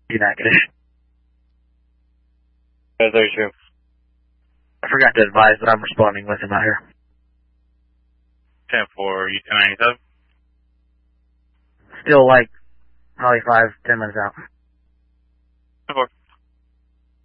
Be negative. 32. I forgot to advise that I'm responding with him out here. 10-4, you 1097? Still like probably 5-10 minutes out. 10-4.